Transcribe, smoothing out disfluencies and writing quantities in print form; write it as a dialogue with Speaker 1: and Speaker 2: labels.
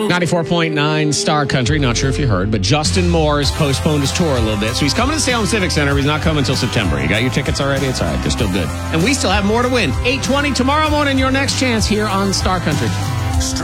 Speaker 1: 94.9 Star Country. Not sure if you heard, but Justin Moore has postponed his tour a little bit. So he's coming to Stay Home Civic Center, but he's not coming until September. You got your tickets already? It's all right. They're still good. And we still have more to win. 8:20 tomorrow morning, your next chance here on Star Country.